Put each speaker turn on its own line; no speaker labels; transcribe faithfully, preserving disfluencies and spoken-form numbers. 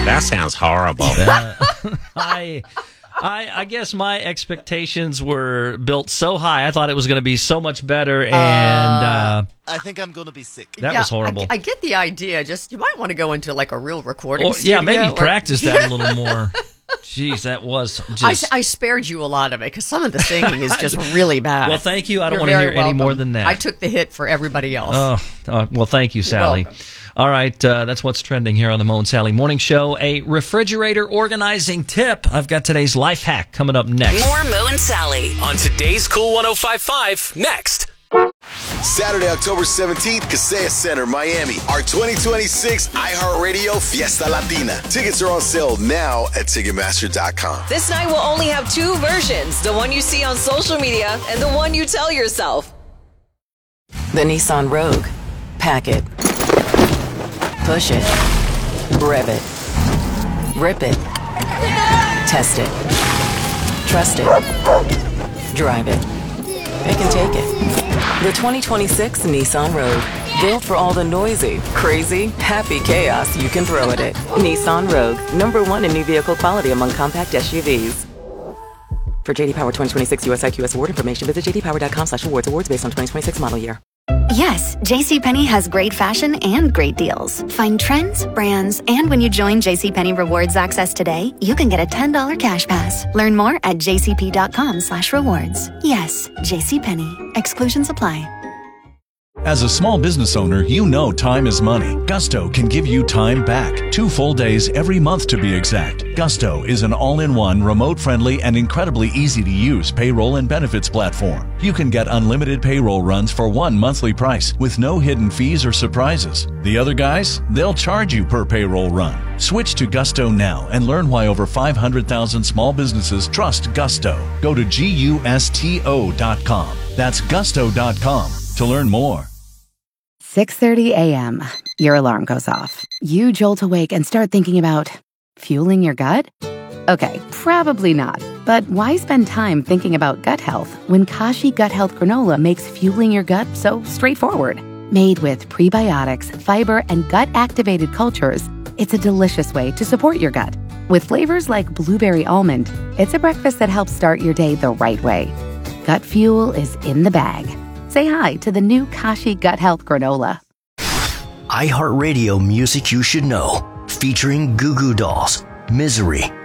That sounds horrible.
Uh, I, I, I guess my expectations were built so high. I thought it was going to be so much better, and uh,
I think I'm going to be sick.
that
Yeah,
was horrible.
I, I get the idea. Just you might want to go into like a real recording
Or-
studio.
yeah, maybe
or-
practice that a little more. Jeez, that was
I,
just.
I spared you a lot of it because some of the singing is just really bad.
Well, thank you. I don't
You're
want to hear
very
any
welcome.
more than that.
I took the hit for everybody else.
Oh, uh, well, thank you, Sally.
welcome.
All right, uh, that's what's trending here on the Mo and Sally Morning Show. A refrigerator organizing tip. I've got today's life hack coming up next.
More Mo and Sally
On today's Cool one oh five point five, next.
Saturday, October seventeenth, Kaseya Center, Miami. Our twenty twenty-six iHeartRadio Fiesta Latina. Tickets are on sale now at Ticketmaster dot com.
This night will only have two versions, the one you see on social media and the one you tell yourself.
The Nissan Rogue. Pack it. Push it. Rev it. Rip it. Test it. Trust it. Drive it. It can take it. The twenty twenty-six Nissan Rogue. Built for all the noisy, crazy, happy chaos you can throw at it. Nissan Rogue. Number one in new vehicle quality among compact S U Vs. For J D Power twenty twenty-six U S I Q S award information, visit j d power dot com slash awards. Awards based on twenty twenty-six model year.
Yes, JCPenney has great fashion and great deals. Find trends, brands, and when you join JCPenney Rewards Access today, you can get a ten dollars cash pass. Learn more at j c p dot com slash rewards. Yes, JCPenney. Exclusions apply.
As a small business owner, you know time is money. Gusto can give you time back. Two full days every month to be exact. Gusto is an all-in-one, remote-friendly, and incredibly easy-to-use payroll and benefits platform. You can get unlimited payroll runs for one monthly price with no hidden fees or surprises. The other guys, they'll charge you per payroll run. Switch to Gusto now and learn why over five hundred thousand small businesses trust Gusto. Go to gusto dot com. That's gusto dot com to learn more.
six thirty a.m. Your alarm goes off. You jolt awake and start thinking about fueling your gut? Okay, probably not. But why spend time thinking about gut health when Kashi Gut Health Granola makes fueling your gut so straightforward? Made with prebiotics, fiber, and gut-activated cultures, it's a delicious way to support your gut. With flavors like blueberry almond, it's a breakfast that helps start your day the right way. Gut fuel is in the bag. Say hi to the new Kashi Gut Health Granola.
iHeartRadio Music You Should Know, featuring Goo Goo Dolls, Misery,